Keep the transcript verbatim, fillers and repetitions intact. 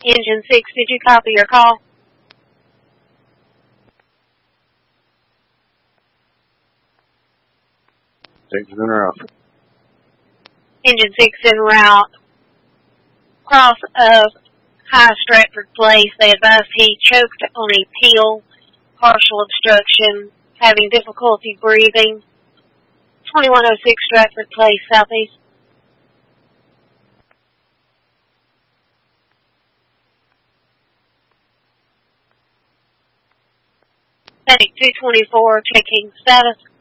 Engine six, did you copy your call? Engine en route. Engine six en route. Cross of High Stratford Place. They advised he choked on a peel, partial obstruction, having difficulty breathing. twenty-one oh six Stratford Place, southeast. Medic two twenty-four, checking status.